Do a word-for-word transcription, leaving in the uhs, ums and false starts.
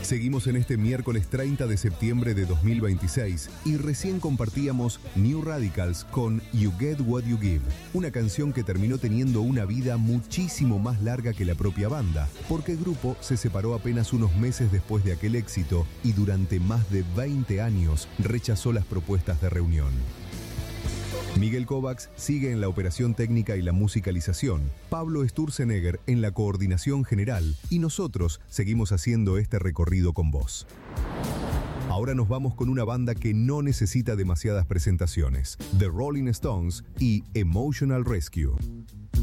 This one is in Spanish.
Seguimos en este miércoles treinta de septiembre de dos mil veintiséis y recién compartíamos New Radicals con You Get What You Give, una canción que terminó teniendo una vida muchísimo más larga que la propia banda, porque el grupo se separó apenas unos meses después de aquel éxito y durante más de veinte años rechazó las propuestas de reunión. Miguel Kovacs sigue en la operación técnica y la musicalización, Pablo Sturzenegger en la coordinación general y nosotros seguimos haciendo este recorrido con vos. Ahora nos vamos con una banda que no necesita demasiadas presentaciones, The Rolling Stones y Emotional Rescue.